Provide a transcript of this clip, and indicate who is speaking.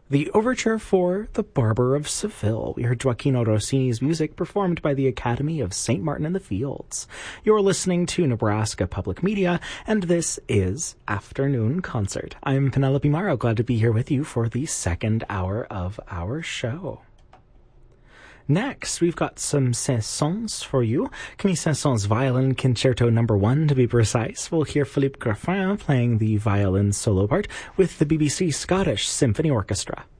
Speaker 1: The overture for The Barber of Seville. We heard Gioacchino Rossini's music performed by the Academy of St. Martin in the Fields. You're listening to Nebraska Public Media, and this is Afternoon Concert. I'm Penelope Morrow, glad to be here with you for the second hour of our show. Next, we've got some Saint-Saëns for you. Camille Saint-Saëns Violin Concerto No. 1, to be precise. We'll hear Philippe Graffin playing the violin solo part with the BBC Scottish Symphony Orchestra.